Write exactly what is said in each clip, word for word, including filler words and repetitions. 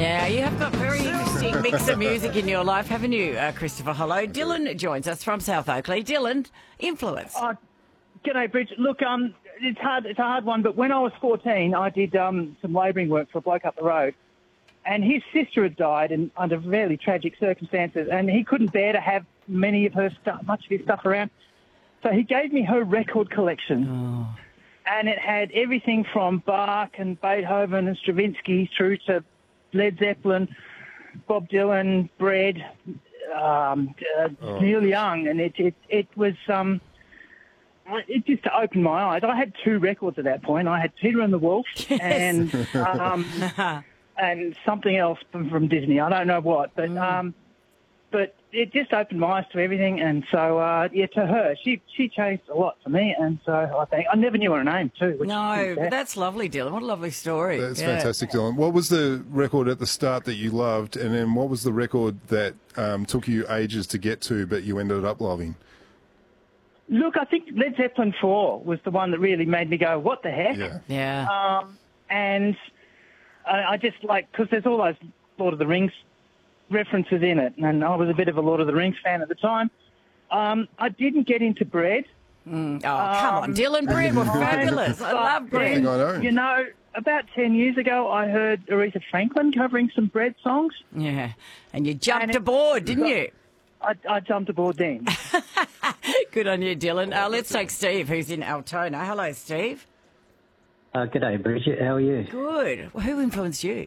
Yeah, you have got very interesting mix of music in your life, haven't you, uh, Christopher Hollow? Dylan joins us from South Oakley. Dylan, influence. Oh, g'day, Bridget. Look, um, it's hard. It's a hard one, but when I was fourteen, I did um, some labouring work for a bloke up the road, and his sister had died in, under fairly tragic circumstances, and he couldn't bear to have many of her stuff, much of his stuff around. So he gave me her record collection, Oh. and it had everything from Bach and Beethoven and Stravinsky through to Led Zeppelin, Bob Dylan, Bread, um, uh, Oh. Neil Young, and it it it was um, it just opened my eyes. I had two records at that point. I had Peter and the Wolf and um, and something else from, from Disney. I don't know what, but um, but it just opened my eyes to everything. And so uh, yeah, to her, she she changed a lot for me. And so I think I never knew her name too. Which No, is but sad. that's lovely, Dylan. What a lovely story. That's Yeah. fantastic, Dylan. What was the record at the start that you loved, and then what was the record that um, took you ages to get to, but you ended up loving? Look, I think Led Zeppelin four was the one that really made me go, what the heck? Yeah. Yeah. Um, and I, I just like, because there's all those Lord of the Rings references in it, and I was a bit of a Lord of the Rings fan at the time. Um, I didn't get into Bread. Mm. Oh, come on. um, Dylan, Bread were fabulous. I love I think Bread. I know. You know, about ten years ago, I heard Aretha Franklin covering some Bread songs. Yeah. And you jumped And it- aboard, didn't you? I, I jumped aboard then. Good on you, Dylan. Uh, let's take Steve, who's in Altona. Hello, Steve. Uh, g'day, Bridget. How are you? Good. Well, who influenced you?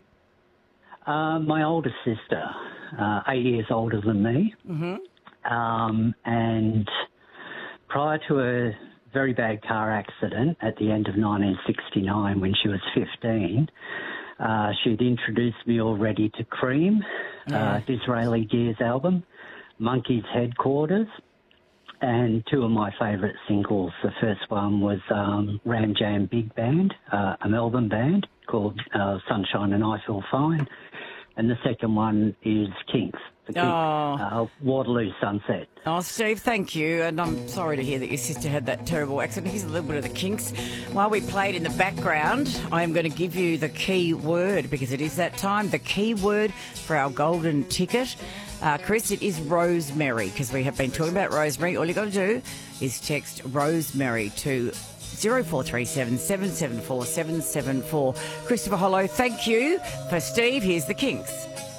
Uh, my older sister, uh, eight years older than me. Mm-hmm. Um, and prior to a very bad car accident at the end of nineteen sixty-nine when she was fifteen, uh, she'd introduced me already to Cream, uh, Disraeli Gear's album, Monkey's Headquarters, and two of my favourite singles. The first one was um, Ram Jam Big Band, uh, a Melbourne band called uh, Sunshine and I Feel Fine. And the second one is Kinks, the Kinks, Oh. uh, Waterloo Sunset. Oh, Steve, thank you. And I'm sorry to hear that your sister had that terrible accident. Here's a little bit of the Kinks. While we played in the background, I am going to give you the key word because it is that time. The key word for our golden ticket. Uh, Chris, it is rosemary because we have been talking about rosemary. All you got to do is text rosemary to zero four three seven, seven seven four, seven seven four. Christopher Hollow, thank you. For Steve, here's the Kinks.